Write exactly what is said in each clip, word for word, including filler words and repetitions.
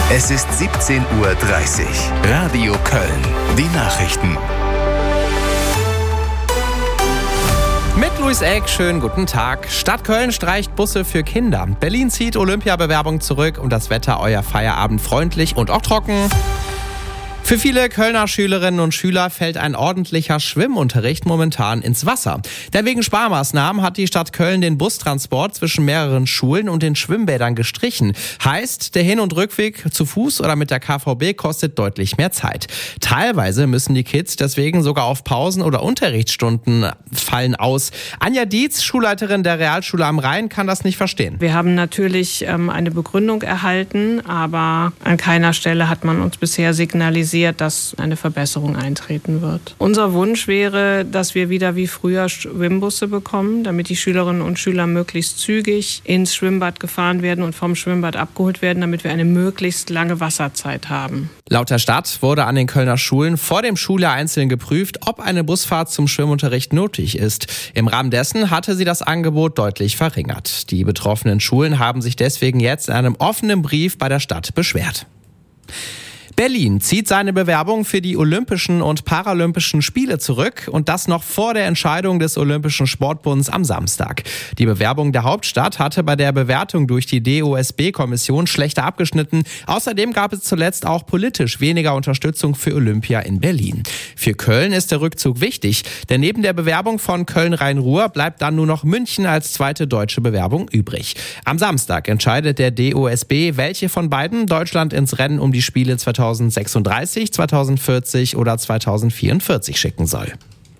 Es ist siebzehn Uhr dreißig. Radio Köln. Die Nachrichten. Mit Luis Egg, schönen guten Tag. Stadt Köln streicht Busse für Kinder. Berlin zieht Olympiabewerbung zurück und das Wetter euer Feierabend freundlich und auch trocken. Für viele Kölner Schülerinnen und Schüler fällt ein ordentlicher Schwimmunterricht momentan ins Wasser. Denn wegen Sparmaßnahmen hat die Stadt Köln den Bustransport zwischen mehreren Schulen und den Schwimmbädern gestrichen. Heißt, der Hin- und Rückweg zu Fuß oder mit der K V B kostet deutlich mehr Zeit. Teilweise müssen die Kids deswegen sogar auf Pausen oder Unterrichtsstunden fallen aus. Anja Dietz, Schulleiterin der Realschule am Rhein, kann das nicht verstehen. Wir haben natürlich ähm, eine Begründung erhalten, aber an keiner Stelle hat man uns bisher signalisiert, dass eine Verbesserung eintreten wird. Unser Wunsch wäre, dass wir wieder wie früher Schwimmbusse bekommen, damit die Schülerinnen und Schüler möglichst zügig ins Schwimmbad gefahren werden und vom Schwimmbad abgeholt werden, damit wir eine möglichst lange Wasserzeit haben. Laut der Stadt wurde an den Kölner Schulen vor dem Schuljahr einzeln geprüft, ob eine Busfahrt zum Schwimmunterricht nötig ist. Im Rahmen dessen hatte sie das Angebot deutlich verringert. Die betroffenen Schulen haben sich deswegen jetzt in einem offenen Brief bei der Stadt beschwert. Berlin zieht seine Bewerbung für die Olympischen und Paralympischen Spiele zurück und das noch vor der Entscheidung des Olympischen Sportbunds am Samstag. Die Bewerbung der Hauptstadt hatte bei der Bewertung durch die D O S B-Kommission schlechter abgeschnitten. Außerdem gab es zuletzt auch politisch weniger Unterstützung für Olympia in Berlin. Für Köln ist der Rückzug wichtig, denn neben der Bewerbung von Köln-Rhein-Ruhr bleibt dann nur noch München als zweite deutsche Bewerbung übrig. Am Samstag entscheidet der D O S B, welche von beiden Deutschland ins Rennen um die Spiele zweitausendsechsunddreißig, zweitausendvierzig oder zweitausendvierundvierzig schicken soll.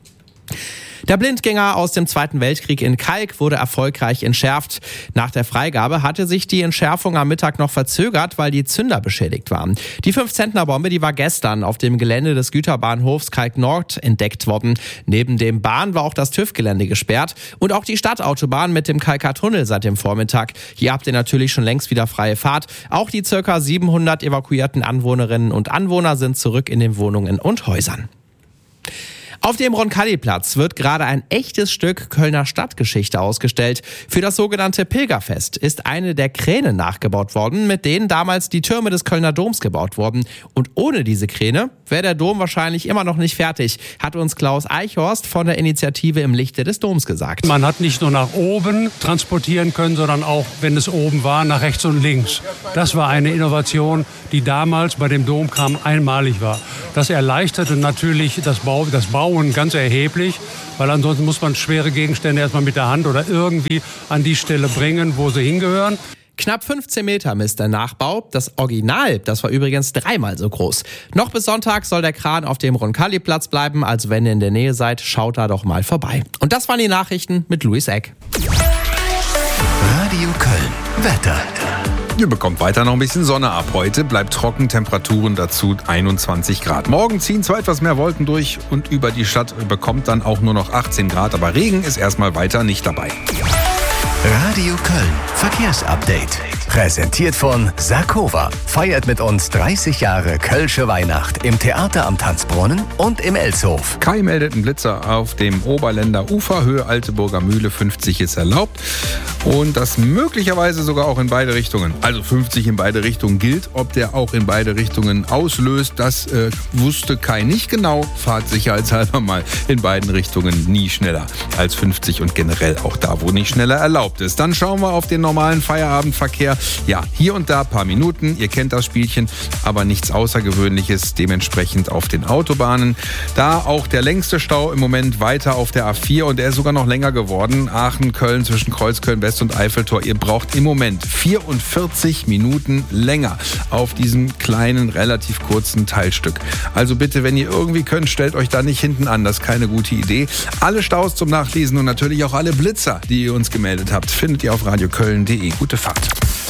Der Blindgänger aus dem Zweiten Weltkrieg in Kalk wurde erfolgreich entschärft. Nach der Freigabe hatte sich die Entschärfung am Mittag noch verzögert, weil die Zünder beschädigt waren. Die fünf-Zentner-Bombe, die war gestern auf dem Gelände des Güterbahnhofs Kalk Nord entdeckt worden. Neben dem Bahn war auch das TÜV-Gelände gesperrt und auch die Stadtautobahn mit dem Kalker Tunnel seit dem Vormittag. Hier habt ihr natürlich schon längst wieder freie Fahrt. Auch die ca. siebenhundert evakuierten Anwohnerinnen und Anwohner sind zurück in den Wohnungen und Häusern. Auf dem Roncalli-Platz wird gerade ein echtes Stück Kölner Stadtgeschichte ausgestellt. Für das sogenannte Pilgerfest ist eine der Kräne nachgebaut worden, mit denen damals die Türme des Kölner Doms gebaut wurden. Und ohne diese Kräne wäre der Dom wahrscheinlich immer noch nicht fertig, hat uns Klaus Eichhorst von der Initiative im Lichte des Doms gesagt. Man hat nicht nur nach oben transportieren können, sondern auch, wenn es oben war, nach rechts und links. Das war eine Innovation, die damals bei dem Domkram einmalig war. Das erleichterte natürlich das Bau, das Bau ganz erheblich, weil ansonsten muss man schwere Gegenstände erstmal mit der Hand oder irgendwie an die Stelle bringen, wo sie hingehören. Knapp fünfzehn Meter misst der Nachbau. Das Original, das war übrigens dreimal so groß. Noch bis Sonntag soll der Kran auf dem Roncalli-Platz bleiben, also wenn ihr in der Nähe seid, schaut da doch mal vorbei. Und das waren die Nachrichten mit Luis Egg. Radio Köln. Wetter. Ihr bekommt weiter noch ein bisschen Sonne ab. Heute bleibt trocken, Temperaturen dazu einundzwanzig Grad. Morgen ziehen zwar etwas mehr Wolken durch und über die Stadt bekommt dann auch nur noch achtzehn Grad, aber Regen ist erstmal weiter nicht dabei. Radio Köln. Verkehrsupdate. Präsentiert von Sarkova. Feiert mit uns dreißig Jahre Kölsche Weihnacht im Theater am Tanzbrunnen und im Elshof. Kai meldet einen Blitzer auf dem Oberländer Ufer, Höhe Alteburger Mühle, fünfzig ist erlaubt. Und das möglicherweise sogar auch in beide Richtungen. Also fünfzig in beide Richtungen gilt. Ob der auch in beide Richtungen auslöst, das äh, wusste Kai nicht genau. Fahrt sicherheitshalber mal in beiden Richtungen nie schneller als fünfzig und generell auch da, wo nicht schneller erlaubt ist. Dann schauen wir auf den normalen Feierabendverkehr. Ja, hier und da ein paar Minuten. Ihr kennt das Spielchen, aber nichts Außergewöhnliches. Dementsprechend auf den Autobahnen. Da auch der längste Stau im Moment weiter auf der A vier und er ist sogar noch länger geworden. Aachen, Köln zwischen Kreuzköln West und Eiffeltor. Ihr braucht im Moment vierundvierzig Minuten länger auf diesem kleinen, relativ kurzen Teilstück. Also bitte, wenn ihr irgendwie könnt, stellt euch da nicht hinten an. Das ist keine gute Idee. Alle Staus zum Nachlesen und natürlich auch alle Blitzer, die ihr uns gemeldet habt, findet ihr auf radioköln punkt de. Gute Fahrt.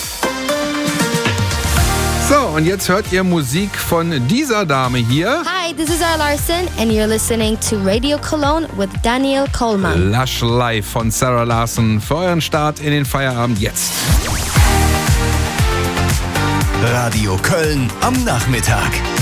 So, und jetzt hört ihr Musik von dieser Dame hier. Hi, this is Al Larson and you're listening to Radio Cologne with Daniel Coleman. Lush Life von Sarah Larson für euren Start in den Feierabend jetzt. Radio Köln am Nachmittag.